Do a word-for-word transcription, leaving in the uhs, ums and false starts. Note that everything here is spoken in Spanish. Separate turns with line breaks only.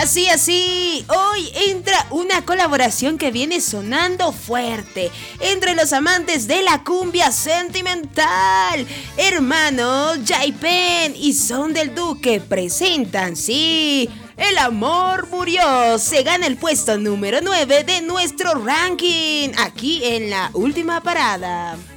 Así, así, hoy entra una colaboración que viene sonando fuerte entre los amantes de la cumbia sentimental. Hermanos Jaipen y Son del Duque presentan, sí, El amor murió. Se gana el puesto número nueve de nuestro ranking, aquí en la última parada.